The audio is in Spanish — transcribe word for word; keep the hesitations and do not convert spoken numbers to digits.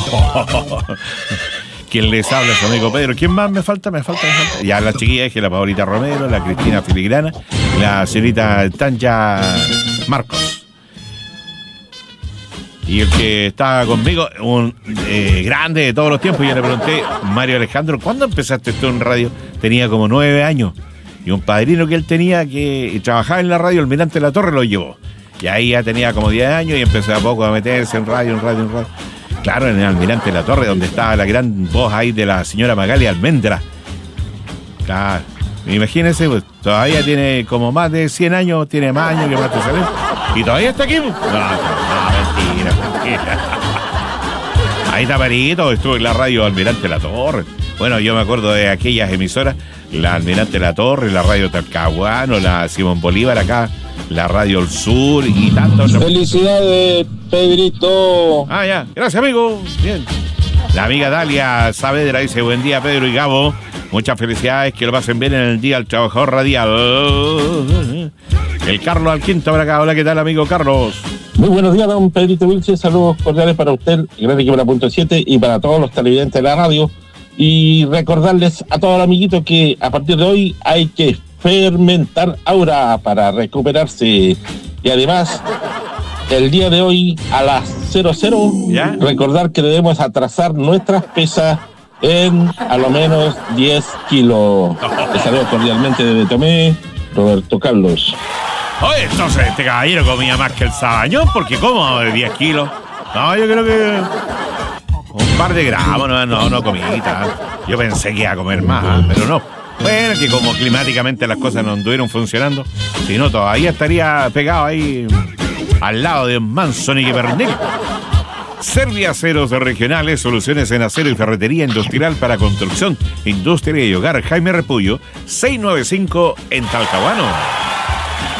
¿Quién les habla? Su amigo Pedro. ¿Quién más me falta? Me falta, me falta. Ya la chiquilla es que la Paulita Romero, la Cristina Filigrana, la señorita Tanja Marcos. Y el que está conmigo, un eh, grande de todos los tiempos, yo le pregunté, Mario Alejandro, ¿cuándo empezaste tú en radio? Tenía como nueve años. Y un padrino que él tenía que trabajaba en la radio, Almirante La Torre, lo llevó. Y ahí ya tenía como diez años y empezó a poco a meterse en radio, en radio, en radio. Claro, en el Almirante La Torre, donde estaba la gran voz ahí de la señora Magali Almendra. Claro, imagínense, pues, todavía tiene como más de cien años, tiene más años que Matusalén. Y todavía está aquí. No, no, mentira, mentira. Ahí está Perito, estuvo en la radio Almirante La Torre. Bueno, yo me acuerdo de aquellas emisoras, la Almirante La Torre, la radio Talcahuano, la Simón Bolívar acá, la radio El Sur y tantos. Felicidades, Pedrito. Ah, ya, gracias, amigo. Bien. La amiga Dalia Saavedra dice, buen día, Pedro y Gabo. Muchas felicidades, que lo pasen bien en el Día del Trabajador Radial. El Carlos Alquinto por acá. Hola, ¿qué tal, amigo Carlos? Muy buenos días, don Pedrito Wilche. Saludos cordiales para usted, gran equipo de la punto siete y para todos los televidentes de la radio. Y recordarles a todos los amiguitos que a partir de hoy hay que fermentar aura para recuperarse. Y además, el día de hoy a las cero cero, ¿ya? Recordar que debemos atrasar nuestras pesas en a lo menos diez kilos. Les saludo cordialmente desde Tomé, Roberto Carlos. Oye, entonces este caballero comía más que el Sabañón, porque ¿cómo de diez kilos? No, yo creo que un par de gramos, no, no, no comí tanto. Yo pensé que iba a comer más, pero no. Bueno, que como climáticamente las cosas no anduvieron funcionando, si no, todavía estaría pegado ahí al lado de Manson y Pernil. Servia Aceros Regionales, soluciones en acero y ferretería industrial para construcción, industria y hogar. Jaime Repullo, seiscientos noventa y cinco en Talcahuano.